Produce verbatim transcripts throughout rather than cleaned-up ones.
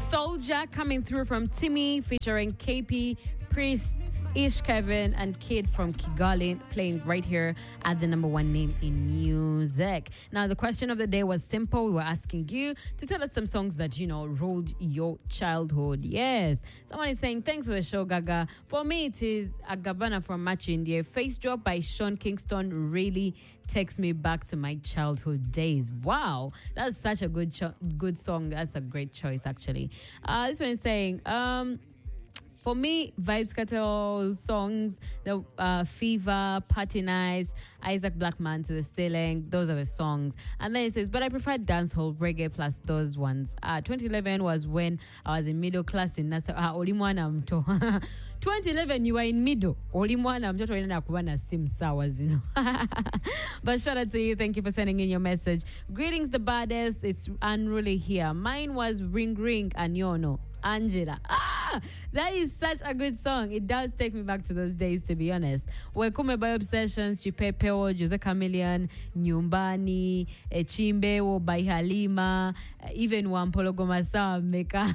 Soldier coming through from Timmy featuring K P, Priest, Ish Kevin, and Kid from Kigali playing right here at the number one name in music. Now, the question of the day was simple. We were asking you to tell us some songs that, you know, ruled your childhood. Yes. Someone is saying, thanks for the show, Gaga. For me, it is Agabana from Match India. Face Drop by Sean Kingston really takes me back to my childhood days. Wow. That's such a good cho- good song. That's a great choice, actually. Uh, this one is saying, um... for me, Vybz Kartel songs, the uh, Fever, Party Nights, Isaac Blackman to the Ceiling, those are the songs. And then it says, but I prefer dancehall, reggae plus those ones. Uh, twenty eleven was when I was in middle class in Nassau. Uh, Olimwana mto. twenty eleven, you were in middle. Olimwana mto tuenda kubana sim sawas, you know. But shout out to you. Thank you for sending in your message. Greetings, the baddest. It's Unruly here. Mine was Ring Ring Anyono. Angela. Ah, that is such a good song. It does take me back to those days, to be honest. Wekume by Obsessions, Chipepeo, Jose Chameleon, Nyumbani, Chimbewo by Halima, even Wampolo Gomasa Meka.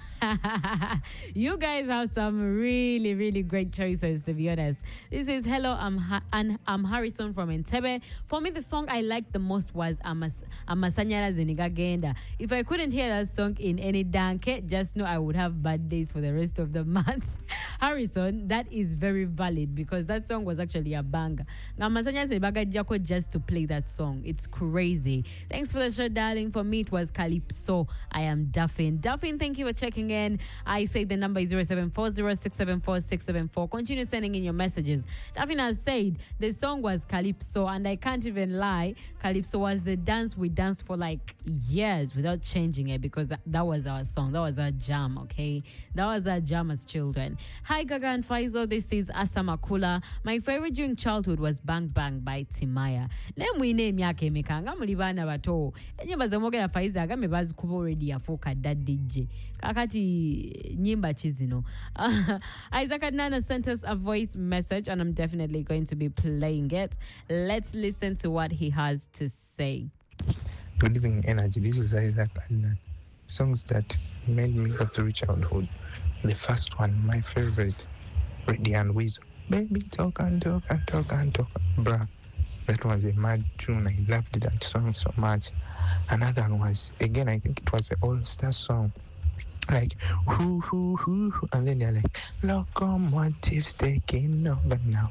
You guys have some really, really great choices, to be honest. This is Hello, I'm ha- and I'm Harrison from Entebbe. For me, the song I liked the most was Amas- Amasanyara Zenigagenda. If I couldn't hear that song in any danke, just know I would have bad days for the rest of the month. Harrison, that is very valid because that song was actually a banger. Ngamasanya Sebaga Jako just to play that song. It's crazy. Thanks for the show, darling. For me, it was Calypso. I am Duffin. Duffin, thank you for checking in. I say the number is zero seven four zero six seven four six seven four. Continue sending in your messages. Duffin has said the song was Calypso, and I can't even lie. Calypso was the dance we danced for like years without changing it because that, that was our song. That was our jam, okay? That was our jam as children. Hi, Gaga and Faizo. This is Asamakula. My favorite during childhood was Bang Bang by Timaya. Name we name yake mikanga mulibana bato. Nyimba za mwogera Faizo agame bazi kubo already afoka that D J. Kakati nyimba chizino. Uh, Isaac Adnana sent us a voice message and I'm definitely going to be playing it. Let's listen to what he has to say. Good evening, Energy. This is Isaac Adnan. Songs that made me go through childhood. The first one, my favorite, Reddy and Weasel. Baby, talk and talk and talk and talk. Bruh, that was a mad tune. I loved that song so much. Another one was, again, I think it was an all-star song. Like, hoo, hoo, hoo, hoo. And then they're like, locomotives taking over now.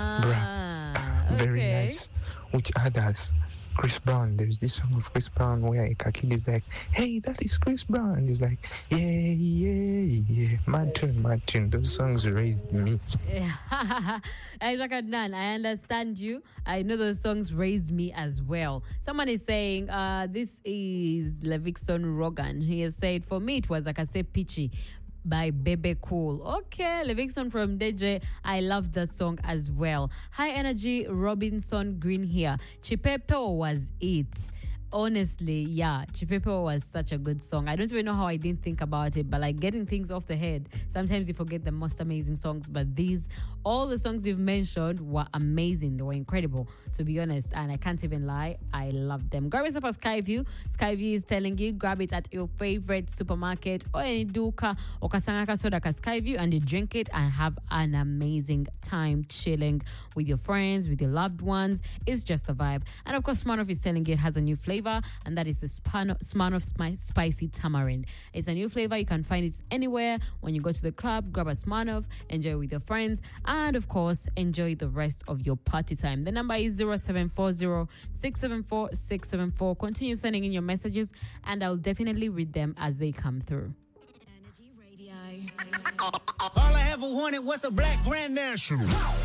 Ah, Bruh, very okay. nice. Which others? Chris Brown, there's this song of Chris Brown where a kid is like, hey, that is Chris Brown. And he's like, yeah, yeah, yeah. Mad tune, mad tune. Those songs raised me. Yeah. Isaac Adnan, I understand you. I know those songs raised me as well. Someone is saying, uh, this is Levikson Rogan. He has said, for me, it was like I say, Pitchy by Bebe Cool. Okay, Livingston from D J. I love that song as well. High Energy, Robinson Green here. Chipepo was it. Honestly, yeah, Chipepo was such a good song. I don't even know how I didn't think about it, but like getting things off the head, sometimes you forget the most amazing songs. But these, all the songs you've mentioned were amazing. They were incredible, to be honest. And I can't even lie, I love them. Grab yourself a Skyview. Skyview is telling you, grab it at your favorite supermarket or any duka or kasangaka soda ka Skyview and you drink it and have an amazing time chilling with your friends, with your loved ones. It's just a vibe. And of course, Smirnoff is telling you it has a new flavor. And that is the Smirnoff Spi- Spicy Tamarind. It's a new flavor. You can find it anywhere. When you go to the club, grab a Smirnoff, enjoy with your friends, and of course, enjoy the rest of your party time. The number is zero seven four zero six seven four six seven four. Continue sending in your messages, and I'll definitely read them as they come through. Energy Radio. All I ever wanted was a black Grand National.